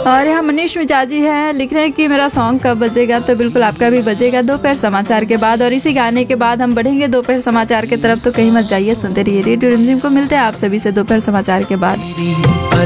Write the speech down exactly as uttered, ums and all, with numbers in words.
और यहाँ मनीष मिजाजी हैं, लिख रहे हैं कि मेरा सॉन्ग कब बजेगा। तो बिल्कुल आपका भी बजेगा दोपहर समाचार के बाद, और इसी गाने के बाद हम बढ़ेंगे दोपहर समाचार की तरफ। तो कहीं मत जाइए, सुनते रहिए रेडियो रिमझिम को। मिलते हैं आप सभी से दोपहर समाचार के बाद।